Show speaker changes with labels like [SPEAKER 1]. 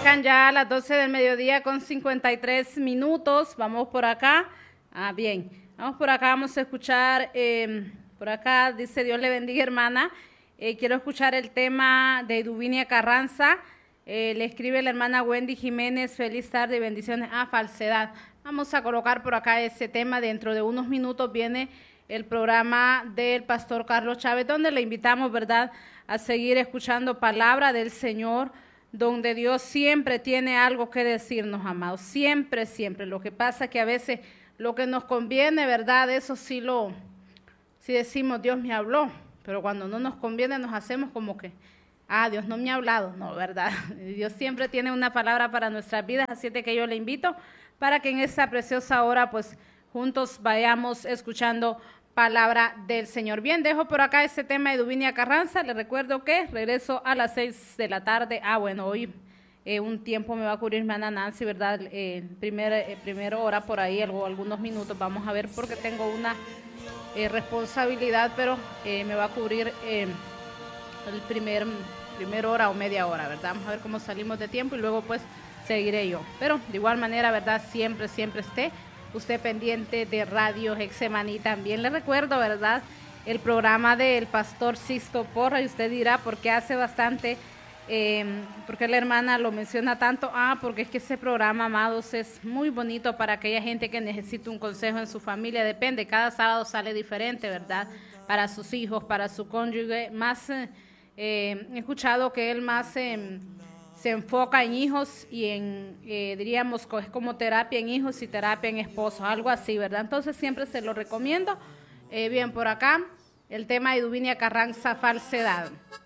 [SPEAKER 1] marcan ya las 12 del mediodía con 53 minutos. Vamos por acá. Bien. Vamos por acá, vamos a escuchar, por acá dice Dios le bendiga hermana. Quiero escuchar el tema de Duvinia Carranza. Le escribe la hermana Wendy Jiménez, feliz tarde y bendiciones. Falsedad. Vamos a colocar por acá ese tema. Dentro de unos minutos viene el programa del pastor Carlos Chávez, donde le invitamos, ¿verdad?, a seguir escuchando palabra del Señor, donde Dios siempre tiene algo que decirnos, amados, siempre, siempre. Lo que pasa es que a veces lo que nos conviene, ¿verdad?, eso sí decimos, Dios me habló, pero cuando no nos conviene nos hacemos como que, Dios no me ha hablado, no, ¿verdad? Dios siempre tiene una palabra para nuestras vidas, así de que yo le invito para que en esta preciosa hora, pues, juntos vayamos escuchando palabra del Señor. Bien, dejo por acá este tema de Duvinia Carranza. Les recuerdo que regreso a las 6 de la tarde. Bueno, hoy un tiempo me va a cubrir mi hermana Nancy, ¿verdad? Primera hora por ahí, algunos minutos. Vamos a ver porque tengo una responsabilidad, pero me va a cubrir el primer hora o media hora, ¿verdad? Vamos a ver cómo salimos de tiempo y luego pues seguiré yo. Pero de igual manera, ¿verdad? Siempre esté usted pendiente de Radio Getsemaní. También le recuerdo, ¿verdad?, el programa del pastor Sisto Porra, y usted dirá, ¿por qué hace bastante? ¿Por qué la hermana lo menciona tanto? Porque es que ese programa, amados, es muy bonito para aquella gente que necesita un consejo en su familia. Depende, cada sábado sale diferente, ¿verdad?, para sus hijos, para su cónyuge. Más he escuchado que él más se enfoca en hijos y en, diríamos, es como terapia en hijos y terapia en esposos, algo así, ¿verdad? Entonces siempre se lo recomiendo. Bien, por acá, el tema de Duvinia Carranza, falsedad.